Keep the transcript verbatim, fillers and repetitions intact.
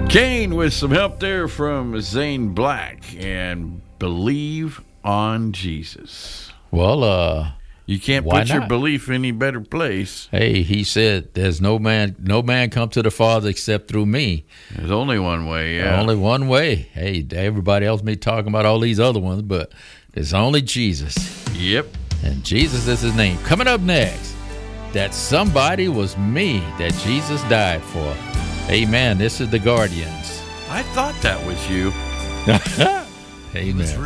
Kane with some help there from Zane Black and Believe on Jesus. Well, uh, you can't why put your not? belief any better place. Hey, he said, "There's no man, no man come to the Father except through me." There's only one way. Yeah, Only one way. Hey, everybody else may talking about all these other ones, but it's only Jesus. Yep. And Jesus is his name. Coming up next, that somebody was me that Jesus died for. Amen. This is the Guardians. I thought that was you. Amen.